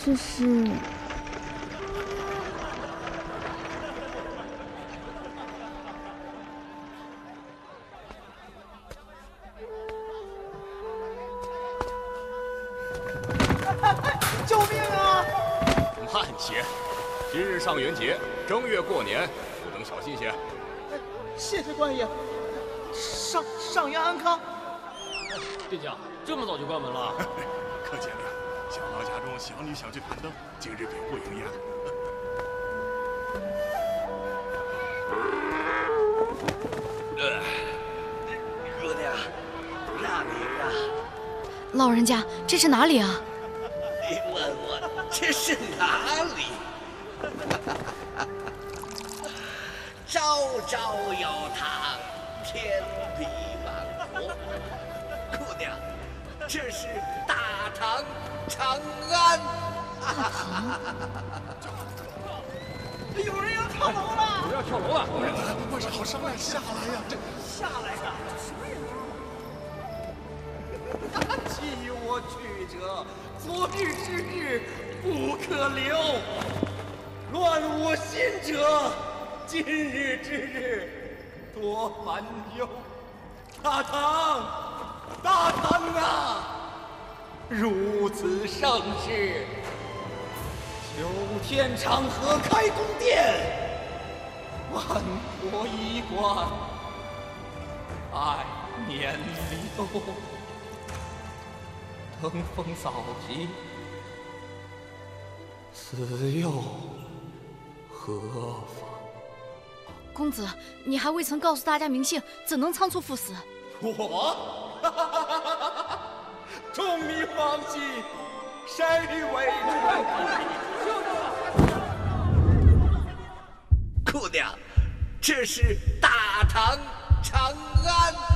这是。 救命啊！ 慢些，今日上元节，正月过年，不能小心些。 谢谢官爷。上元安康。 店家，这么早就关门了？ 可见了，小老家中小女想去看灯，今日便不营业了。 姑娘，大名啊！ 老人家，这是哪里啊？ 你问我这是哪里？朝朝有堂，天地万国。姑娘，这是大唐长安。 有人要跳楼了！ 有人要跳楼了！ 我好上来，下来呀！这下来呀！弃我去者，昨日之日不可留；乱我心者，今日之日多烦忧。大唐啊！如此盛世，求天长河开宫殿，万国衣冠，爱年流。登峰扫极，此又何妨？ 公子，你还未曾告诉大家名姓，怎能仓促赴死？ 我，众迷放弃，谁为姑娘，这是大唐长安。